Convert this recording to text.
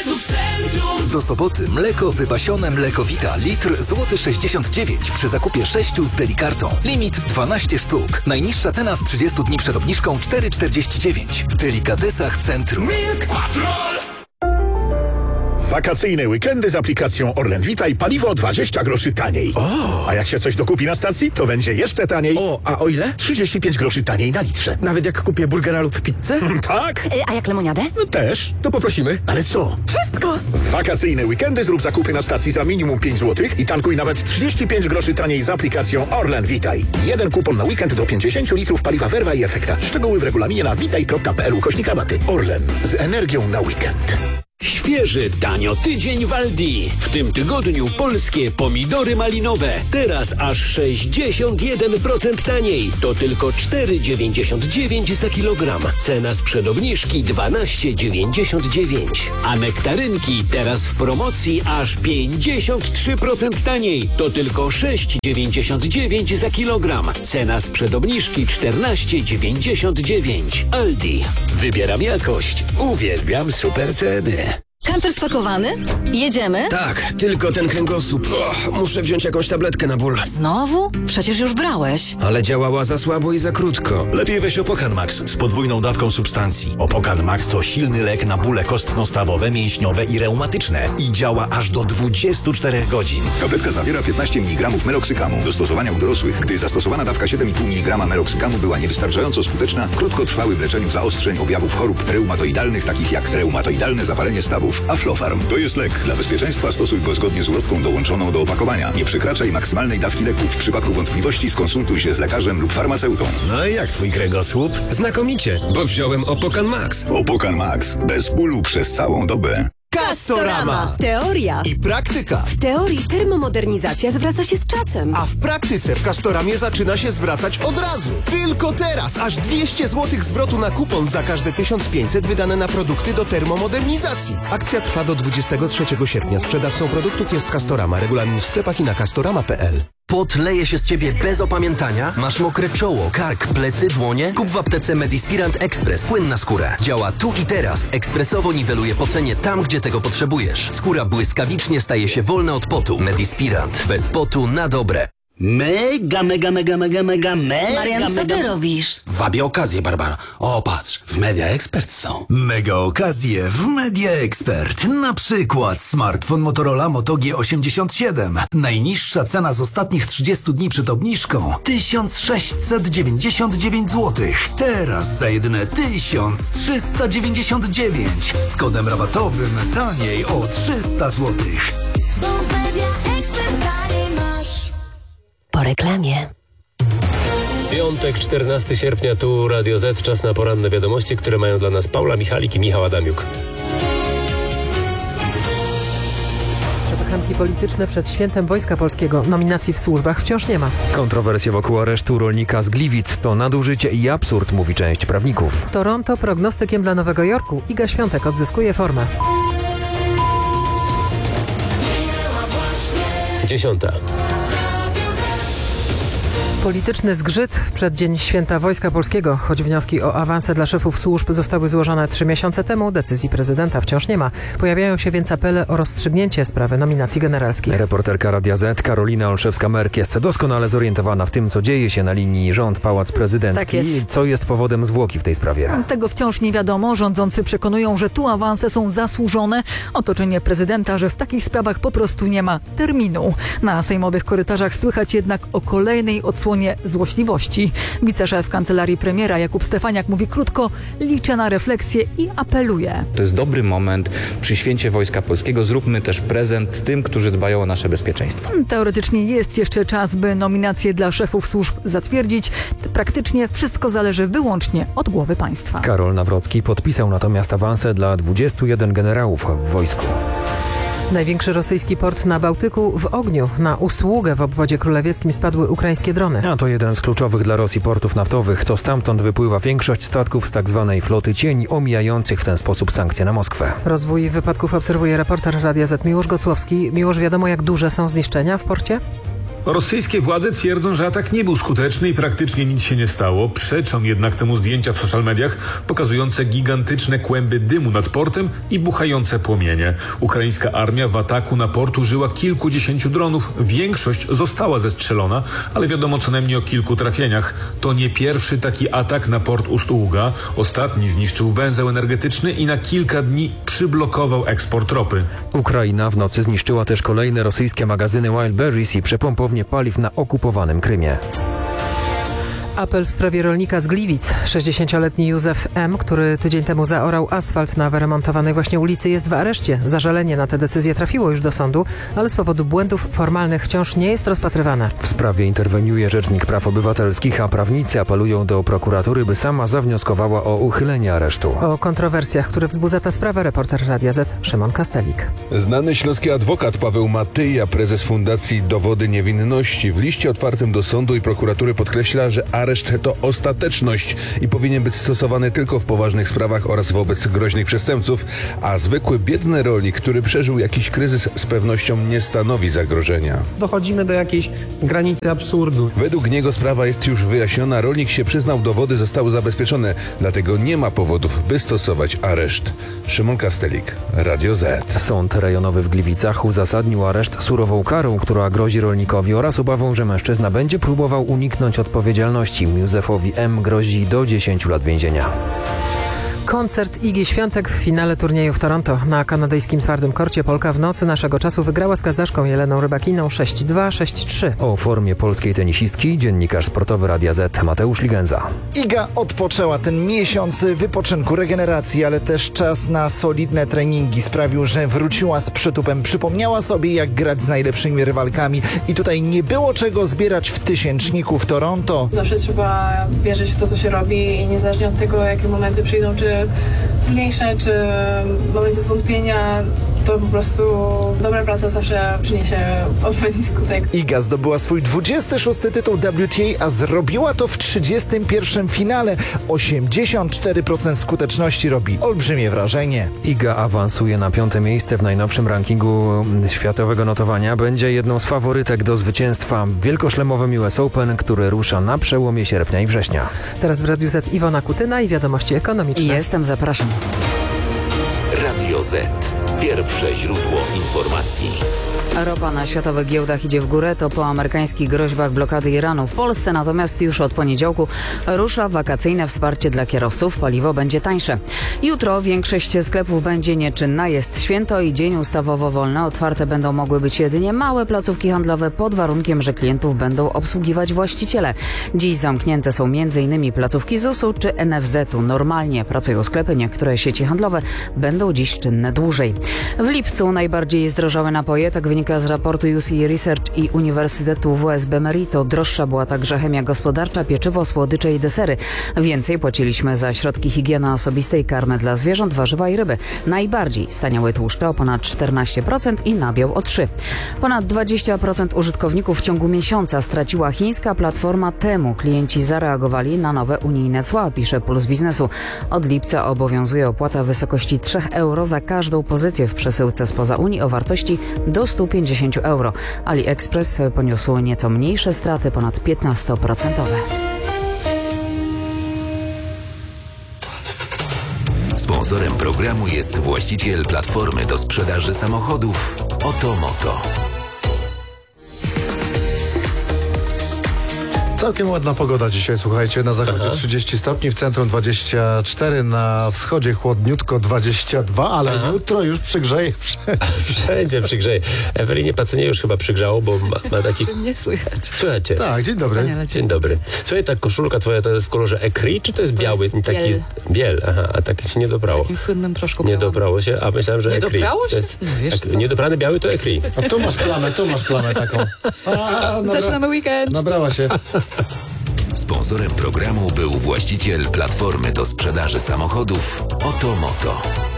imprezów centrum. Do soboty mleko wypasione Mlekowita litr złoty 69 przy zakupie 6 z Delikartą. Limit 12 sztuk. Najniższa cena z 30 dni przed obniżką 4,49. W delikatesach centrum. Milk Patrol! Wakacyjne weekendy z aplikacją Orlen Witaj, paliwo 20 groszy taniej. O! A jak się coś dokupi na stacji, to będzie jeszcze taniej. O, a o ile? 35 groszy taniej na litrze. Nawet jak kupię burgera lub pizzę? Tak? A jak lemoniadę? No też. To poprosimy. Ale co? Wszystko! W wakacyjne weekendy zrób zakupy na stacji za minimum 5 zł i tankuj nawet 35 groszy taniej z aplikacją Orlen Witaj. Jeden kupon na weekend do 50 litrów paliwa Verva i Efekta. Szczegóły w regulaminie na witaj.pl/rabaty. Orlen. Z energią na weekend. Świeży, tanio tydzień w Aldi. W tym tygodniu polskie pomidory malinowe. Teraz aż 61% taniej. To tylko 4,99 za kilogram. Cena sprzed obniżki 12,99. A nektarynki teraz w promocji aż 53% taniej. To tylko 6,99 za kilogram. Cena sprzed obniżki 14,99. Aldi. Wybieram jakość. Uwielbiam super ceny. Kamper spakowany? Jedziemy? Tak, tylko ten kręgosłup. Muszę wziąć jakąś tabletkę na ból. Znowu? Przecież już brałeś. Ale działała za słabo i za krótko. Lepiej weź Opokan Max z podwójną dawką substancji. Opokan Max to silny lek na bóle kostno-stawowe, mięśniowe i reumatyczne. I działa aż do 24 godzin. Tabletka zawiera 15 mg meloksykamu. Do stosowania u dorosłych, gdy zastosowana dawka 7,5 mg meloksykamu była niewystarczająco skuteczna w krótkotrwałym leczeniu zaostrzeń objawów chorób reumatoidalnych, takich jak reumatoidalne zapalenie stawów. Aflofarm to jest lek. Dla bezpieczeństwa stosuj go zgodnie z ulotką dołączoną do opakowania. Nie przekraczaj maksymalnej dawki leku. W przypadku wątpliwości skonsultuj się z lekarzem lub farmaceutą. No i jak twój kręgosłup? Znakomicie, bo wziąłem Opokan Max. Opokan Max. Bez bólu przez całą dobę. Castorama. Teoria I praktyka. W teorii termomodernizacja zwraca się z czasem. A w praktyce w Castoramie zaczyna się zwracać od razu. Tylko teraz aż 200 zł zwrotu na kupon za każde 1500 wydane na produkty do termomodernizacji. Akcja trwa do 23 sierpnia. Sprzedawcą produktów jest Castorama. Regulamin w sklepach i na castorama.pl. Pot leje się z ciebie bez opamiętania? Masz mokre czoło, kark, plecy, dłonie? Kup w aptece Medispirant Express. Płyn na skórę. Działa tu i teraz. Ekspresowo niweluje pocenie tam, gdzie tego potrzebujesz. Skóra błyskawicznie staje się wolna od potu. Medispirant. Bez potu na dobre. Mega. Marian, co ty robisz? Wabię okazję, Barbara. O, patrz, w Media Expert są. Mega okazje w Media Expert. Na przykład smartfon Motorola Moto G87. Najniższa cena z ostatnich 30 dni przed obniżką 1699 zł. Teraz za jedyne 1399. Z kodem rabatowym taniej o 300 zł. Bo w Media Expert taniej masz. Po reklamie. Piątek, 14 sierpnia, tu Radio Z. Czas na poranne wiadomości, które mają dla nas Paula Michalik i Michał Adamiuk. Przepychanki polityczne przed świętem Wojska Polskiego. Nominacji w służbach wciąż nie ma. Kontrowersje wokół aresztu rolnika z Gliwic to nadużycie i absurd, mówi część prawników. Toronto prognostykiem dla Nowego Jorku. Iga Świątek odzyskuje formę. 10. Polityczny zgrzyt w przeddzień Święta Wojska Polskiego. Choć wnioski o awanse dla szefów służb zostały złożone 3 miesiące temu, decyzji prezydenta wciąż nie ma. Pojawiają się więc apele o rozstrzygnięcie sprawy nominacji generalskich. Reporterka Radia Z Karolina Olszewska-Merk jest doskonale zorientowana w tym, co dzieje się na linii rząd-pałac prezydencki. Tak jest. Co jest powodem zwłoki w tej sprawie? Tego wciąż nie wiadomo. Rządzący przekonują, że tu awanse są zasłużone. Otoczenie prezydenta, że w takich sprawach po prostu nie ma terminu. Na sejmowych korytarzach słychać jednak o kolejnej odsłonie złośliwości. Wiceszef kancelarii premiera Jakub Stefaniak mówi krótko: liczę na refleksję i apeluje. To jest dobry moment przy święcie Wojska Polskiego. Zróbmy też prezent tym, którzy dbają o nasze bezpieczeństwo. Teoretycznie jest jeszcze czas, by nominacje dla szefów służb zatwierdzić. Praktycznie wszystko zależy wyłącznie od głowy państwa. Karol Nawrocki podpisał natomiast awanse dla 21 generałów w wojsku. Największy rosyjski port na Bałtyku w ogniu. Na Ust-Ługę w obwodzie królewieckim spadły ukraińskie drony. A to jeden z kluczowych dla Rosji portów naftowych. To stamtąd wypływa większość statków z tzw. floty cień, omijających w ten sposób sankcje na Moskwę. Rozwój wypadków obserwuje reporter Radia Z Miłosz Gocłowski. Miłosz, wiadomo jak duże są zniszczenia w porcie? Rosyjskie władze twierdzą, że atak nie był skuteczny i praktycznie nic się nie stało. Przeczą jednak temu zdjęcia w social mediach pokazujące gigantyczne kłęby dymu nad portem i buchające płomienie. Ukraińska armia w ataku na port użyła kilkudziesięciu dronów. Większość została zestrzelona, ale wiadomo co najmniej o kilku trafieniach. To nie pierwszy taki atak na port Ust-Ługa. Ostatni zniszczył węzeł energetyczny i na kilka dni przyblokował eksport ropy. Ukraina w nocy zniszczyła też kolejne rosyjskie magazyny Wildberries i przepompownię paliw na okupowanym Krymie. Apel w sprawie rolnika z Gliwic. 60-letni Józef M., który tydzień temu zaorał asfalt na wyremontowanej właśnie ulicy, jest w areszcie. Zażalenie na tę decyzję trafiło już do sądu, ale z powodu błędów formalnych wciąż nie jest rozpatrywane. W sprawie interweniuje Rzecznik Praw Obywatelskich, a prawnicy apelują do prokuratury, by sama zawnioskowała o uchylenie aresztu. O kontrowersjach, które wzbudza ta sprawa, reporter Radia Z Szymon Kastelik. Znany śląski adwokat Paweł Matyja, prezes Fundacji Dowody Niewinności, w liście otwartym do sądu i prokuratury podkreśla, że areszt to ostateczność i powinien być stosowany tylko w poważnych sprawach oraz wobec groźnych przestępców, a zwykły biedny rolnik, który przeżył jakiś kryzys, z pewnością nie stanowi zagrożenia. Dochodzimy do jakiejś granicy absurdu. Według niego sprawa jest już wyjaśniona, rolnik się przyznał, dowody zostały zabezpieczone, dlatego nie ma powodów, by stosować areszt. Szymon Kastelik, Radio Z. Sąd rejonowy w Gliwicach uzasadnił areszt surową karą, która grozi rolnikowi, oraz obawą, że mężczyzna będzie próbował uniknąć odpowiedzialności. Józefowi M. grozi do 10 lat więzienia. Koncert Igi Świątek w finale turnieju w Toronto. Na kanadyjskim twardym korcie Polka w nocy naszego czasu wygrała z Kazaszką Jeleną Rybakiną 6-2, 6-3. O formie polskiej tenisistki dziennikarz sportowy Radia Z Mateusz Ligenza. Iga odpoczęła. Ten miesiąc wypoczynku, regeneracji, ale też czas na solidne treningi sprawił, że wróciła z przytupem. Przypomniała sobie, jak grać z najlepszymi rywalkami i tutaj nie było czego zbierać w tysięczniku w Toronto. Zawsze trzeba wierzyć w to, co się robi i niezależnie od tego, jakie momenty przyjdą, czy trudniejsze, czy momenty zwątpienia, to po prostu dobra praca zawsze przyniesie odpowiedni skutek. Iga zdobyła swój 26. tytuł WTA, a zrobiła to w 31. finale. 84% skuteczności robi olbrzymie wrażenie. Iga awansuje na 5. miejsce w najnowszym rankingu światowego notowania. Będzie jedną z faworytek do zwycięstwa w wielkoszlemowym US Open, który rusza na przełomie sierpnia i września. Teraz w Radiu Z Iwona Kutyna i wiadomości ekonomiczne. Jestem, zapraszam. Radio Z. Pierwsze źródło informacji. Ropa na światowych giełdach idzie w górę, to po amerykańskich groźbach blokady Iranu. W Polsce natomiast już od poniedziałku rusza wakacyjne wsparcie dla kierowców. Paliwo będzie tańsze. Jutro większość sklepów będzie nieczynna. Jest święto i dzień ustawowo wolny. Otwarte będą mogły być jedynie małe placówki handlowe pod warunkiem, że klientów będą obsługiwać właściciele. Dziś zamknięte są m.in. placówki ZUS-u czy NFZ-u. Normalnie pracują sklepy. Niektóre sieci handlowe będą dziś czynne dłużej. W lipcu najbardziej zdrożały napoje. Tak wynika z raportu UC Research i Uniwersytetu WSB Merito. Droższa była także chemia gospodarcza, pieczywo, słodycze i desery. Więcej płaciliśmy za środki higieny osobistej, karmę dla zwierząt, warzywa i ryby. Najbardziej staniały tłuszcze o ponad 14% i nabiał o 3%. Ponad 20% użytkowników w ciągu miesiąca straciła chińska platforma Temu. Klienci zareagowali na nowe unijne cła, pisze Puls Biznesu. Od lipca obowiązuje opłata w wysokości 3 euro za każdą pozycję w przesyłce spoza Unii o wartości do 150 euro. AliExpress poniósł nieco mniejsze straty, ponad 15%. Sponsorem programu jest właściciel platformy do sprzedaży samochodów Otomoto. Całkiem ładna pogoda dzisiaj, słuchajcie, na zachodzie 30 stopni, w centrum 24, na wschodzie chłodniutko 22, ale jutro już przygrzeje Wszędzie przygrzeje. Ewelinie Pacynie już chyba przygrzało, bo ma taki... Nie słychać. Słuchajcie. Tak, dzień dobry. Wspaniale. Dzień dobry. Słuchaj, ta koszulka twoja to jest w kolorze ecri, czy to jest biały? Taki biel. Biel, aha, a taki ci nie dobrało. W takim słynnym proszku Nie dobrało się, a myślałem, że Nie ecri. dobrało się? To jest, No wiesz tak, co? niedobrany biały to ecri. A tu masz plamę taką. Zaczynamy weekend. Nabrała się. Sponsorem programu był właściciel platformy do sprzedaży samochodów Otomoto.